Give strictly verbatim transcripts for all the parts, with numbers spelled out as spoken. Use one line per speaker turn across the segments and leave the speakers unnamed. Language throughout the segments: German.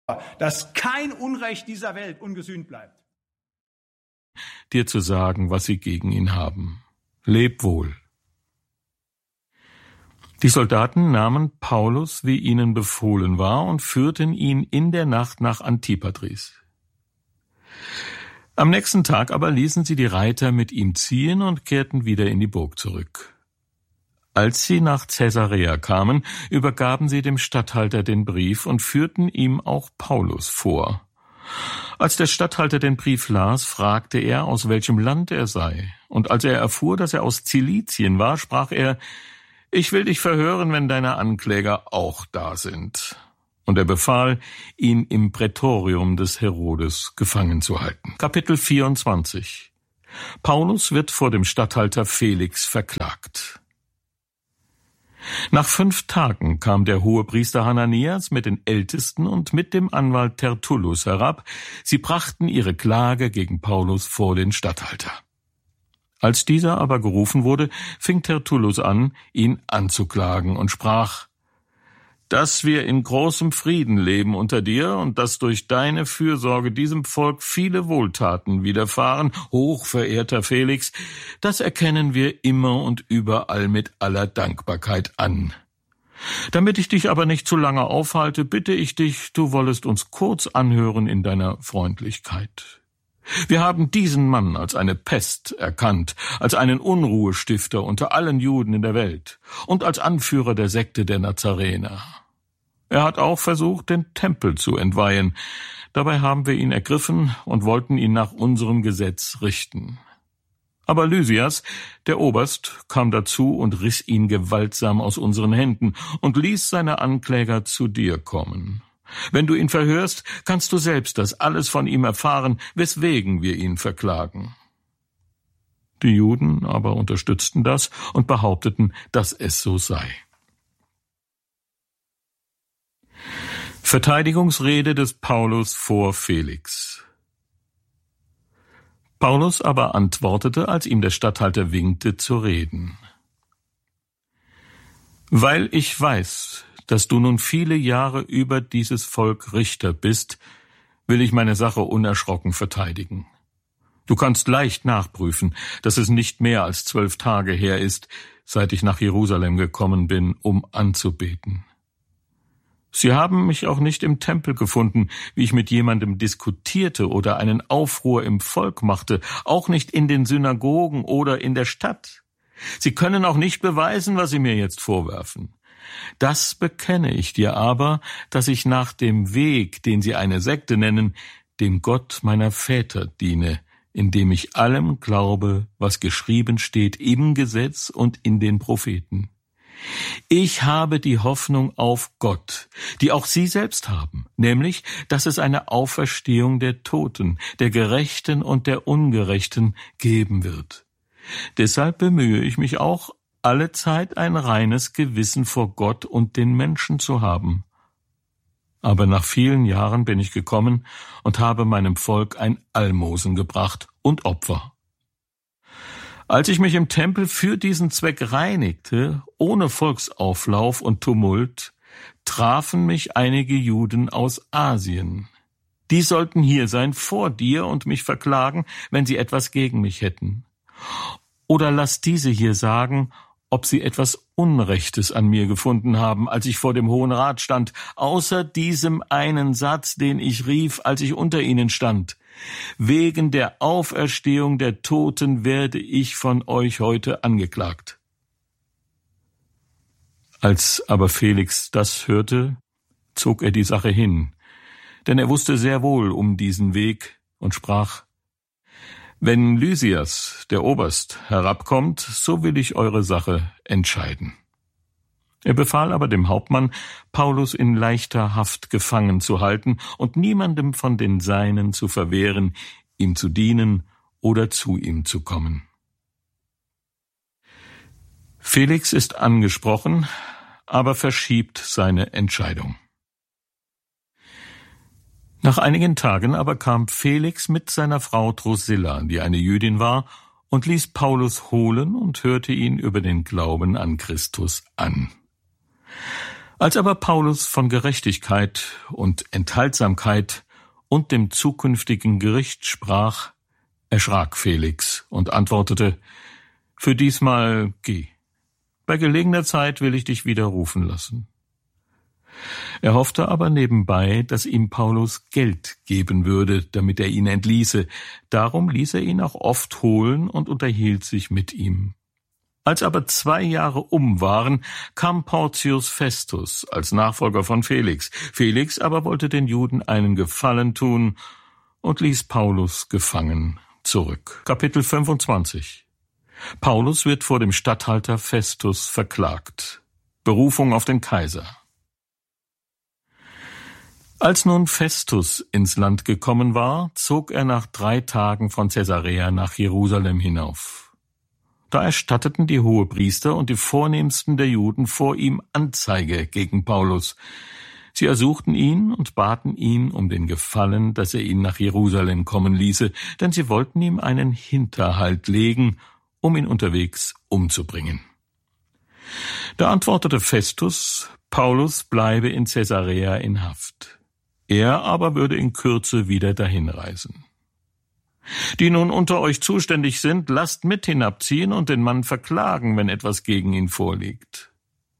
dass kein Unrecht dieser Welt ungesühnt bleibt.
Dir zu sagen, was sie gegen ihn haben. Leb wohl. Die Soldaten nahmen Paulus, wie ihnen befohlen war, und führten ihn in der Nacht nach Antipatris. Am nächsten Tag aber ließen sie die Reiter mit ihm ziehen und kehrten wieder in die Burg zurück. Als sie nach Caesarea kamen, übergaben sie dem Statthalter den Brief und führten ihm auch Paulus vor. Als der Statthalter den Brief las, fragte er, aus welchem Land er sei. Und als er erfuhr, dass er aus Zilizien war, sprach er: »Ich will dich verhören, wenn deine Ankläger auch da sind.« Und er befahl, ihn im Prätorium des Herodes gefangen zu halten. Kapitel vierundzwanzig. Paulus wird vor dem Statthalter Felix verklagt. Nach fünf Tagen kam der Hohepriester Hananias mit den Ältesten und mit dem Anwalt Tertullus herab. Sie brachten ihre Klage gegen Paulus vor den Statthalter. Als dieser aber gerufen wurde, fing Tertullus an, ihn anzuklagen und sprach: »Dass wir in großem Frieden leben unter dir und dass durch deine Fürsorge diesem Volk viele Wohltaten widerfahren, hochverehrter Felix, das erkennen wir immer und überall mit aller Dankbarkeit an. Damit ich dich aber nicht zu lange aufhalte, bitte ich dich, du wollest uns kurz anhören in deiner Freundlichkeit. Wir haben diesen Mann als eine Pest erkannt, als einen Unruhestifter unter allen Juden in der Welt und als Anführer der Sekte der Nazarener. Er hat auch versucht, den Tempel zu entweihen. Dabei haben wir ihn ergriffen und wollten ihn nach unserem Gesetz richten. Aber Lysias, der Oberst, kam dazu und riss ihn gewaltsam aus unseren Händen und ließ seine Ankläger zu dir kommen. Wenn du ihn verhörst, kannst du selbst das alles von ihm erfahren, weswegen wir ihn verklagen.« Die Juden aber unterstützten das und behaupteten, dass es so sei. Verteidigungsrede des Paulus vor Felix. Paulus aber antwortete, als ihm der Statthalter winkte, zu reden: »Weil ich weiß, dass du nun viele Jahre über dieses Volk Richter bist, will ich meine Sache unerschrocken verteidigen. Du kannst leicht nachprüfen, dass es nicht mehr als zwölf Tage her ist, seit ich nach Jerusalem gekommen bin, um anzubeten. Sie haben mich auch nicht im Tempel gefunden, wie ich mit jemandem diskutierte oder einen Aufruhr im Volk machte, auch nicht in den Synagogen oder in der Stadt. Sie können auch nicht beweisen, was Sie mir jetzt vorwerfen. Das bekenne ich dir aber, dass ich nach dem Weg, den Sie eine Sekte nennen, dem Gott meiner Väter diene, indem ich allem glaube, was geschrieben steht im Gesetz und in den Propheten. Ich habe die Hoffnung auf Gott, die auch Sie selbst haben, nämlich, dass es eine Auferstehung der Toten, der Gerechten und der Ungerechten geben wird. Deshalb bemühe ich mich auch, allezeit ein reines Gewissen vor Gott und den Menschen zu haben. Aber nach vielen Jahren bin ich gekommen und habe meinem Volk ein Almosen gebracht und Opfer. Als ich mich im Tempel für diesen Zweck reinigte, ohne Volksauflauf und Tumult, trafen mich einige Juden aus Asien. Die sollten hier sein vor dir und mich verklagen, wenn sie etwas gegen mich hätten. Oder lass diese hier sagen, ob sie etwas Unrechtes an mir gefunden haben, als ich vor dem Hohen Rat stand, außer diesem einen Satz, den ich rief, als ich unter ihnen stand: Wegen der Auferstehung der Toten werde ich von euch heute angeklagt. Als aber Felix das hörte, zog er die Sache hin, denn er wusste sehr wohl um diesen Weg und sprach: Wenn Lysias, der Oberst, herabkommt, so will ich eure Sache entscheiden. Er befahl aber dem Hauptmann, Paulus in leichter Haft gefangen zu halten und niemandem von den Seinen zu verwehren, ihm zu dienen oder zu ihm zu kommen. Felix ist angesprochen, aber verschiebt seine Entscheidung. Nach einigen Tagen aber kam Felix mit seiner Frau Drusilla, die eine Jüdin war, und ließ Paulus holen und hörte ihn über den Glauben an Christus an. Als aber Paulus von Gerechtigkeit und Enthaltsamkeit und dem zukünftigen Gericht sprach, erschrak Felix und antwortete: Für diesmal geh. Bei gelegener Zeit will ich dich wieder rufen lassen. Er hoffte aber nebenbei, dass ihm Paulus Geld geben würde, damit er ihn entließe. Darum ließ er ihn auch oft holen und unterhielt sich mit ihm. Als aber zwei Jahre um waren, kam Porcius Festus als Nachfolger von Felix. Felix aber wollte den Juden einen Gefallen tun und ließ Paulus gefangen zurück. Kapitel fünfundzwanzig. Paulus wird vor dem Statthalter Festus verklagt. Berufung auf den Kaiser. Als nun Festus ins Land gekommen war, zog er nach drei Tagen von Caesarea nach Jerusalem hinauf. Da erstatteten die Hohepriester und die Vornehmsten der Juden vor ihm Anzeige gegen Paulus. Sie ersuchten ihn und baten ihn um den Gefallen, dass er ihn nach Jerusalem kommen ließe, denn sie wollten ihm einen Hinterhalt legen, um ihn unterwegs umzubringen. Da antwortete Festus, Paulus bleibe in Caesarea in Haft. Er aber würde in Kürze wieder dahinreisen. Die nun unter euch zuständig sind, lasst mit hinabziehen und den Mann verklagen, wenn etwas gegen ihn vorliegt.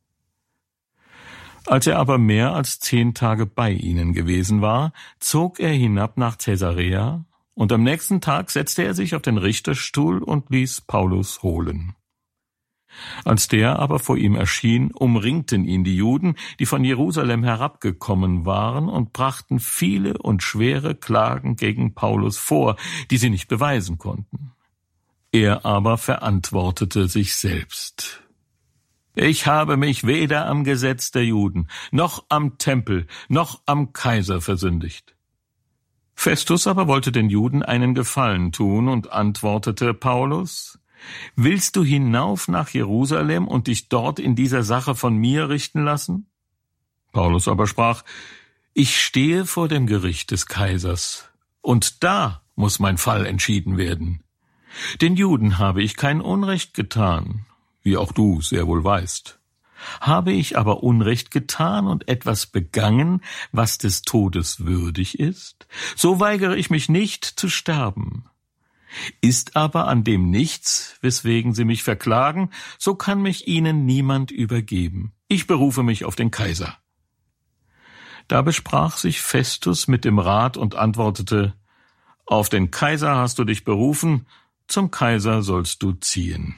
Als er aber mehr als zehn Tage bei ihnen gewesen war, zog er hinab nach Caesarea, und am nächsten Tag setzte er sich auf den Richterstuhl und ließ Paulus holen. Als der aber vor ihm erschien, umringten ihn die Juden, die von Jerusalem herabgekommen waren, und brachten viele und schwere Klagen gegen Paulus vor, die sie nicht beweisen konnten. Er aber verantwortete sich selbst: Ich habe mich weder am Gesetz der Juden, noch am Tempel, noch am Kaiser versündigt. Festus aber wollte den Juden einen Gefallen tun und antwortete Paulus: Willst du hinauf nach Jerusalem und dich dort in dieser Sache von mir richten lassen? Paulus aber sprach: Ich stehe vor dem Gericht des Kaisers, und da muss mein Fall entschieden werden. Den Juden habe ich kein Unrecht getan, wie auch du sehr wohl weißt. Habe ich aber Unrecht getan und etwas begangen, was des Todes würdig ist, so weigere ich mich nicht zu sterben. Ist aber an dem nichts, weswegen sie mich verklagen, so kann mich ihnen niemand übergeben. Ich berufe mich auf den Kaiser. Da besprach sich Festus mit dem Rat und antwortete: Auf den Kaiser hast du dich berufen, zum Kaiser sollst du ziehen.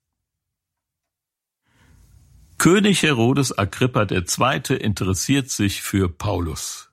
König Herodes Agrippa der Zweite interessiert sich für Paulus.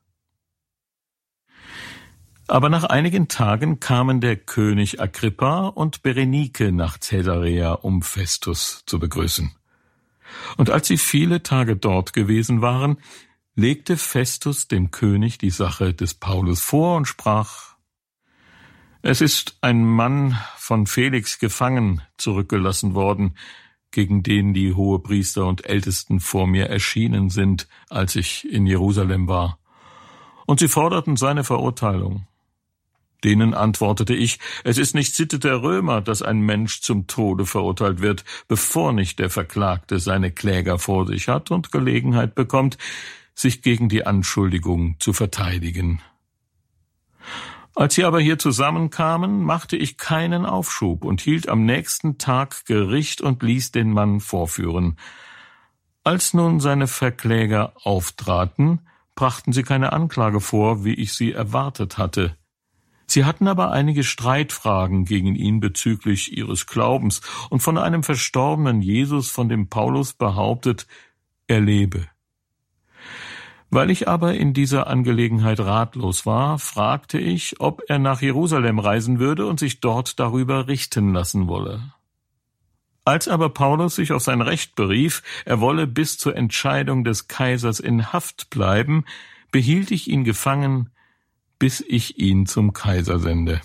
Aber nach einigen Tagen kamen der König Agrippa und Berenike nach Caesarea, um Festus zu begrüßen. Und als sie viele Tage dort gewesen waren, legte Festus dem König die Sache des Paulus vor und sprach: Es ist ein Mann von Felix gefangen zurückgelassen worden, gegen den die Hohepriester und Ältesten vor mir erschienen sind, als ich in Jerusalem war. Und sie forderten seine Verurteilung. Denen antwortete ich: Es ist nicht Sitte der Römer, dass ein Mensch zum Tode verurteilt wird, bevor nicht der Verklagte seine Kläger vor sich hat und Gelegenheit bekommt, sich gegen die Anschuldigung zu verteidigen. Als sie aber hier zusammenkamen, machte ich keinen Aufschub und hielt am nächsten Tag Gericht und ließ den Mann vorführen. Als nun seine Verkläger auftraten, brachten sie keine Anklage vor, wie ich sie erwartet hatte. Sie hatten aber einige Streitfragen gegen ihn bezüglich ihres Glaubens und von einem verstorbenen Jesus, von dem Paulus behauptet, er lebe. Weil ich aber in dieser Angelegenheit ratlos war, fragte ich, ob er nach Jerusalem reisen würde und sich dort darüber richten lassen wolle. Als aber Paulus sich auf sein Recht berief, er wolle bis zur Entscheidung des Kaisers in Haft bleiben, behielt ich ihn gefangen, bis ich ihn zum Kaiser sende.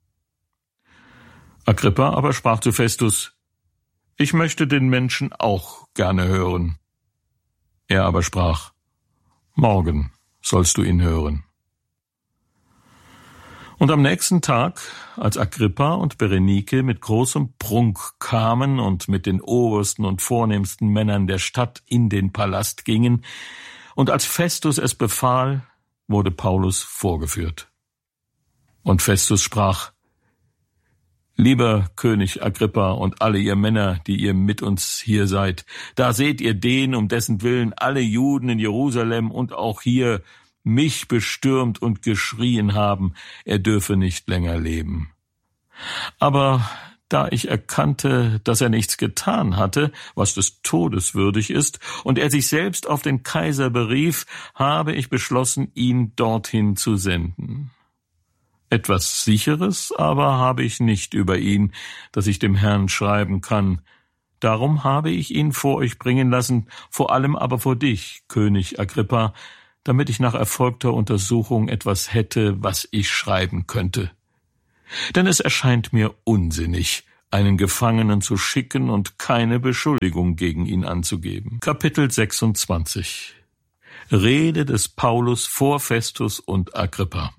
Agrippa aber sprach zu Festus: Ich möchte den Menschen auch gerne hören. Er aber sprach: Morgen sollst du ihn hören. Und am nächsten Tag, als Agrippa und Berenike mit großem Prunk kamen und mit den obersten und vornehmsten Männern der Stadt in den Palast gingen, und als Festus es befahl, wurde Paulus vorgeführt. Und Festus sprach: »Lieber König Agrippa und alle ihr Männer, die ihr mit uns hier seid, da seht ihr den, um dessen Willen alle Juden in Jerusalem und auch hier mich bestürmt und geschrien haben, er dürfe nicht länger leben. Aber da ich erkannte, dass er nichts getan hatte, was des Todes würdig ist, und er sich selbst auf den Kaiser berief, habe ich beschlossen, ihn dorthin zu senden. Etwas Sicheres aber habe ich nicht über ihn, dass ich dem Herrn schreiben kann. Darum habe ich ihn vor euch bringen lassen, vor allem aber vor dich, König Agrippa, damit ich nach erfolgter Untersuchung etwas hätte, was ich schreiben könnte. Denn es erscheint mir unsinnig, einen Gefangenen zu schicken und keine Beschuldigung gegen ihn anzugeben. Kapitel sechsundzwanzig. Rede des Paulus vor Festus und Agrippa.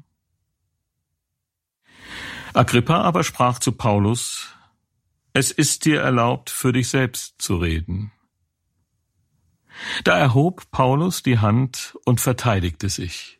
Agrippa aber sprach zu Paulus: Es ist dir erlaubt, für dich selbst zu reden. Da erhob Paulus die Hand und verteidigte sich.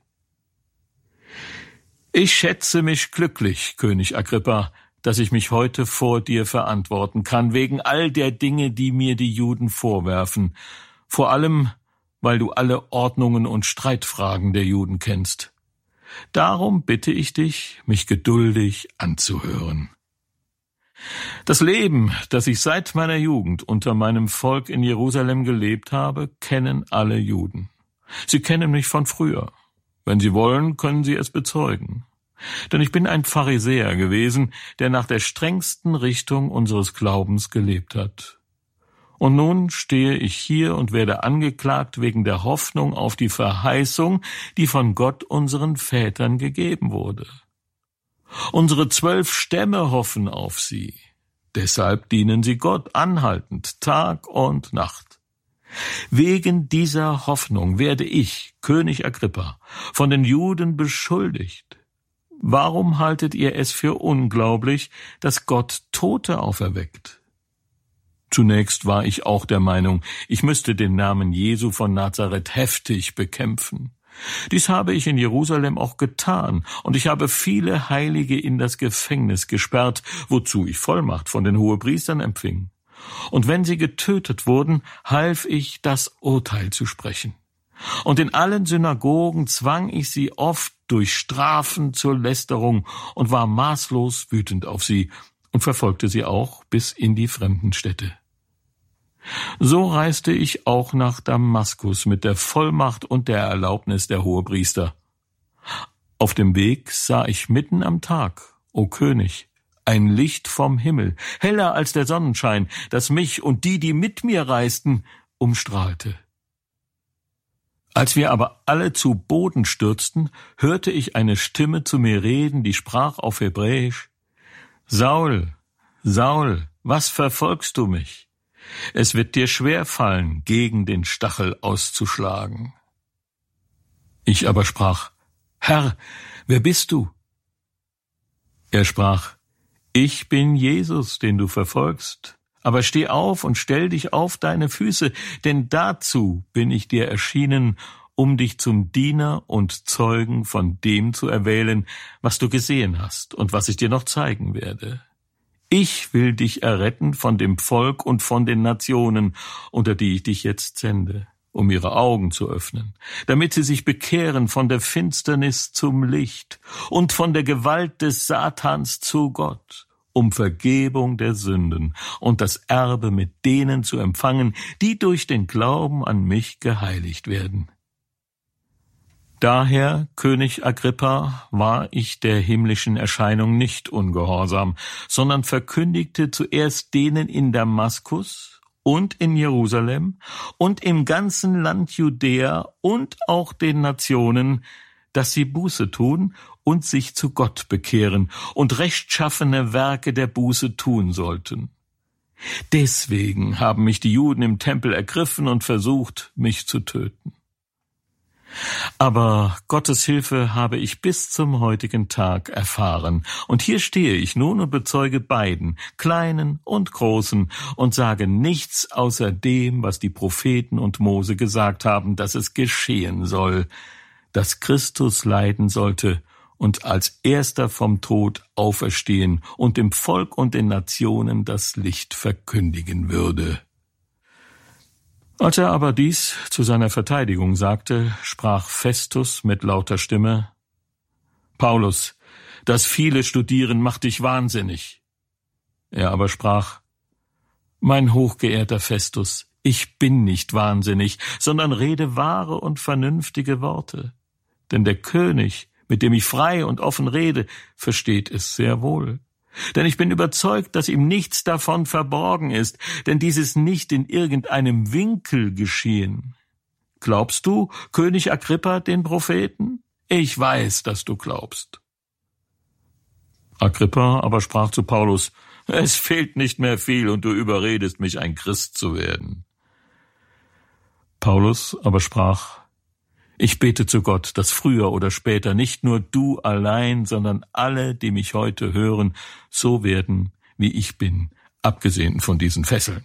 Ich schätze mich glücklich, König Agrippa, dass ich mich heute vor dir verantworten kann, wegen all der Dinge, die mir die Juden vorwerfen, vor allem, weil du alle Ordnungen und Streitfragen der Juden kennst. Darum bitte ich dich, mich geduldig anzuhören. Das Leben, das ich seit meiner Jugend unter meinem Volk in Jerusalem gelebt habe, kennen alle Juden. Sie kennen mich von früher. Wenn sie wollen, können sie es bezeugen. Denn ich bin ein Pharisäer gewesen, der nach der strengsten Richtung unseres Glaubens gelebt hat. Und nun stehe ich hier und werde angeklagt wegen der Hoffnung auf die Verheißung, die von Gott unseren Vätern gegeben wurde. Unsere zwölf Stämme hoffen auf sie. Deshalb dienen sie Gott anhaltend, Tag und Nacht. Wegen dieser Hoffnung werde ich, König Agrippa, von den Juden beschuldigt. Warum haltet ihr es für unglaublich, dass Gott Tote auferweckt? Zunächst war ich auch der Meinung, ich müsste den Namen Jesu von Nazareth heftig bekämpfen. Dies habe ich in Jerusalem auch getan, und ich habe viele Heilige in das Gefängnis gesperrt, wozu ich Vollmacht von den Hohepriestern empfing. Und wenn sie getötet wurden, half ich, das Urteil zu sprechen. Und in allen Synagogen zwang ich sie oft durch Strafen zur Lästerung und war maßlos wütend auf sie und verfolgte sie auch bis in die fremden Städte. So reiste ich auch nach Damaskus mit der Vollmacht und der Erlaubnis der Hohepriester. Auf dem Weg sah ich mitten am Tag, o König, ein Licht vom Himmel, heller als der Sonnenschein, das mich und die, die mit mir reisten, umstrahlte. Als wir aber alle zu Boden stürzten, hörte ich eine Stimme zu mir reden, die sprach auf Hebräisch: Saul, Saul, was verfolgst du mich? Es wird dir schwer fallen, gegen den Stachel auszuschlagen. Ich aber sprach: Herr, wer bist du? Er sprach: Ich bin Jesus, den du verfolgst. Aber steh auf und stell dich auf deine Füße, denn dazu bin ich dir erschienen, um dich zum Diener und Zeugen von dem zu erwählen, was du gesehen hast und was ich dir noch zeigen werde. Ich will dich erretten von dem Volk und von den Nationen, unter die ich dich jetzt sende, um ihre Augen zu öffnen, damit sie sich bekehren von der Finsternis zum Licht und von der Gewalt des Satans zu Gott, um Vergebung der Sünden und das Erbe mit denen zu empfangen, die durch den Glauben an mich geheiligt werden. Daher, König Agrippa, war ich der himmlischen Erscheinung nicht ungehorsam, sondern verkündigte zuerst denen in Damaskus und in Jerusalem und im ganzen Land Judäa und auch den Nationen, dass sie Buße tun und sich zu Gott bekehren und rechtschaffene Werke der Buße tun sollten. Deswegen haben mich die Juden im Tempel ergriffen und versucht, mich zu töten. Aber Gottes Hilfe habe ich bis zum heutigen Tag erfahren. Und hier stehe ich nun und bezeuge beiden, Kleinen und Großen, und sage nichts außer dem, was die Propheten und Mose gesagt haben, dass es geschehen soll, dass Christus leiden sollte und als Erster vom Tod auferstehen und dem Volk und den Nationen das Licht verkündigen würde. Als er aber dies zu seiner Verteidigung sagte, sprach Festus mit lauter Stimme: Paulus, das viele Studieren macht dich wahnsinnig. Er aber sprach: Mein hochgeehrter Festus, ich bin nicht wahnsinnig, sondern rede wahre und vernünftige Worte. Denn der König, mit dem ich frei und offen rede, versteht es sehr wohl. Denn ich bin überzeugt, dass ihm nichts davon verborgen ist, denn dies ist nicht in irgendeinem Winkel geschehen. Glaubst du, König Agrippa, den Propheten? Ich weiß, dass du glaubst. Agrippa aber sprach zu Paulus: Es fehlt nicht mehr viel, und du überredest mich, ein Christ zu werden. Paulus aber sprach: Ich bete zu Gott, dass früher oder später nicht nur du allein, sondern alle, die mich heute hören, so werden, wie ich bin, abgesehen von diesen Fesseln.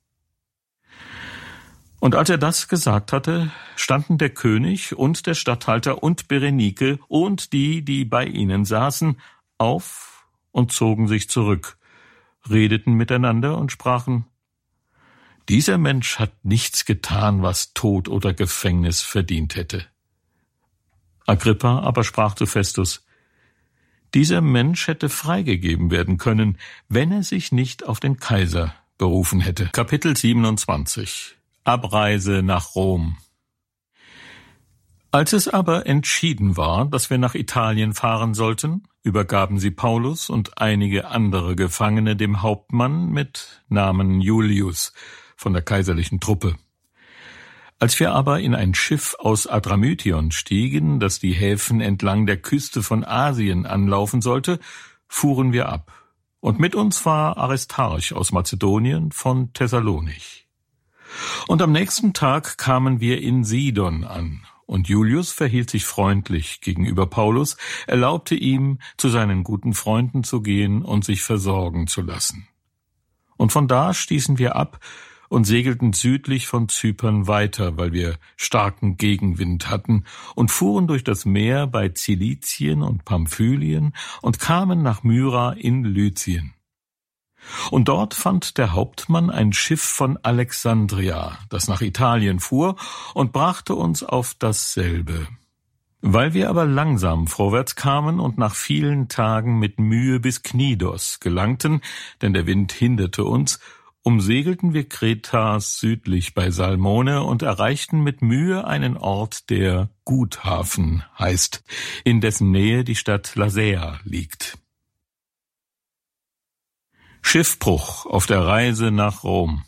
Und als er das gesagt hatte, standen der König und der Statthalter und Berenike und die, die bei ihnen saßen, auf und zogen sich zurück, redeten miteinander und sprachen: Dieser Mensch hat nichts getan, was Tod oder Gefängnis verdient hätte. Agrippa aber sprach zu Festus: Dieser Mensch hätte freigegeben werden können, wenn er sich nicht auf den Kaiser berufen hätte. Kapitel siebenundzwanzig. Abreise nach Rom. Als es aber entschieden war, dass wir nach Italien fahren sollten, übergaben sie Paulus und einige andere Gefangene dem Hauptmann mit Namen Julius von der kaiserlichen Truppe. Als wir aber in ein Schiff aus Adramytion stiegen, das die Häfen entlang der Küste von Asien anlaufen sollte, fuhren wir ab. Und mit uns war Aristarch aus Mazedonien von Thessalonich. Und am nächsten Tag kamen wir in Sidon an, und Julius verhielt sich freundlich gegenüber Paulus, erlaubte ihm, zu seinen guten Freunden zu gehen und sich versorgen zu lassen. Und von da stießen wir ab und segelten südlich von Zypern weiter, weil wir starken Gegenwind hatten, und fuhren durch das Meer bei Zilizien und Pamphylien und kamen nach Myra in Lycien. Und dort fand der Hauptmann ein Schiff von Alexandria, das nach Italien fuhr, und brachte uns auf dasselbe. Weil wir aber langsam vorwärts kamen und nach vielen Tagen mit Mühe bis Knidos gelangten, denn der Wind hinderte uns, umsegelten wir Kretas südlich bei Salmone und erreichten mit Mühe einen Ort, der Guthafen heißt, in dessen Nähe die Stadt Lasea liegt. Schiffbruch auf der Reise nach Rom.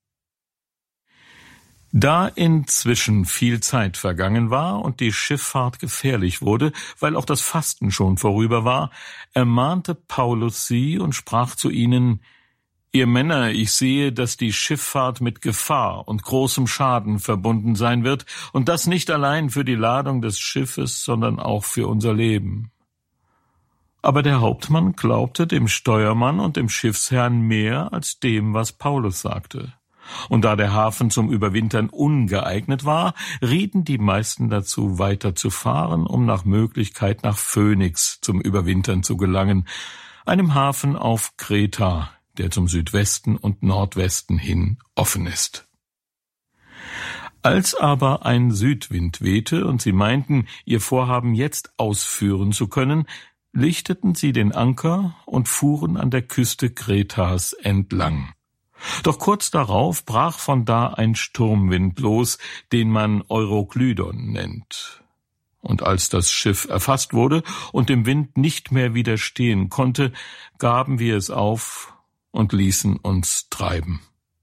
Da inzwischen viel Zeit vergangen war und die Schifffahrt gefährlich wurde, weil auch das Fasten schon vorüber war, ermahnte Paulus sie und sprach zu ihnen: Ihr Männer, ich sehe, dass die Schifffahrt mit Gefahr und großem Schaden verbunden sein wird, und das nicht allein für die Ladung des Schiffes, sondern auch für unser Leben. Aber der Hauptmann glaubte dem Steuermann und dem Schiffsherrn mehr als dem, was Paulus sagte. Und da der Hafen zum Überwintern ungeeignet war, rieten die meisten dazu, weiter zu fahren, um nach Möglichkeit nach Phönix zum Überwintern zu gelangen, einem Hafen auf Kreta, der zum Südwesten und Nordwesten hin offen ist. Als aber ein Südwind wehte und sie meinten, ihr Vorhaben jetzt ausführen zu können, lichteten sie den Anker und fuhren an der Küste Kretas entlang. Doch kurz darauf brach von da ein Sturmwind los, den man Euroklydon nennt. Und als das Schiff erfasst wurde und dem Wind nicht mehr widerstehen konnte, gaben wir es auf und ließen uns treiben.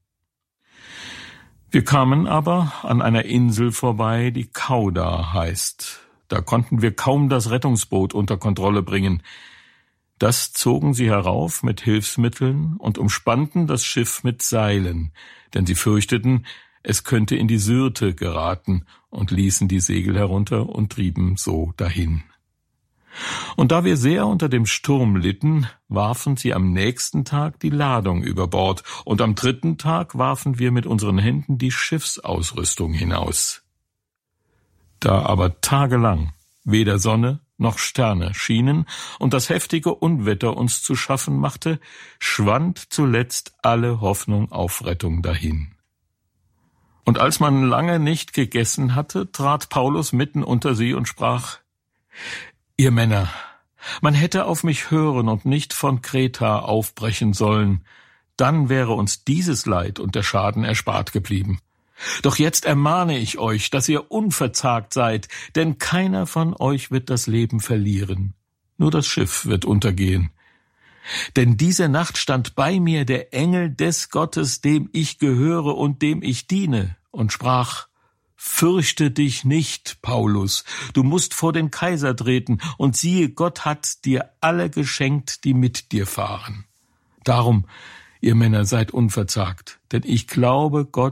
Wir kamen aber an einer Insel vorbei, die Kauda heißt. Da konnten wir kaum das Rettungsboot unter Kontrolle bringen. Das zogen sie herauf mit Hilfsmitteln und umspannten das Schiff mit Seilen, denn sie fürchteten, es könnte in die Syrte geraten, und ließen die Segel herunter und trieben so dahin. Und da wir sehr unter dem Sturm litten, warfen sie am nächsten Tag die Ladung über Bord, und am dritten Tag warfen wir mit unseren Händen die Schiffsausrüstung hinaus. Da aber tagelang weder Sonne noch Sterne schienen und das heftige Unwetter uns zu schaffen machte, schwand zuletzt alle Hoffnung auf Rettung dahin. Und als man lange nicht gegessen hatte, trat Paulus mitten unter sie und sprach: »Ihr Männer, man hätte auf mich hören und nicht von Kreta aufbrechen sollen, dann wäre uns dieses Leid und der Schaden erspart geblieben. Doch jetzt ermahne ich euch, dass ihr unverzagt seid, denn keiner von euch wird das Leben verlieren, nur das Schiff wird untergehen. Denn diese Nacht stand bei mir der Engel des Gottes, dem ich gehöre und dem ich diene, und sprach: Fürchte dich nicht, Paulus, du musst vor den Kaiser treten, und siehe, Gott hat dir alle geschenkt, die mit dir fahren. Darum, ihr Männer, seid unverzagt, denn ich glaube, Gott